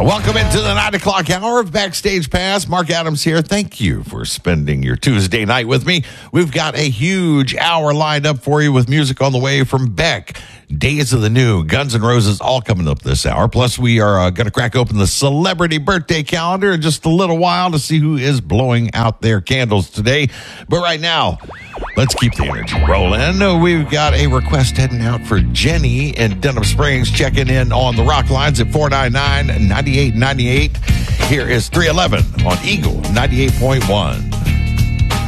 Welcome into the 9 o'clock hour of Backstage Pass. Mark Adams here. Thank you for spending your Tuesday night with me. We've got a huge hour lined up for you with music on the way from Beck, Days of the New, Guns N' Roses, all coming up this hour. Plus, we are going to crack open the celebrity birthday calendar in just a little while to see who is blowing out their candles today. But right now, let's keep the energy rolling. We've got a request heading out for Jenny in Denham Springs, checking in on the rock lines at 499-9898. Here is 311 on Eagle 98.1.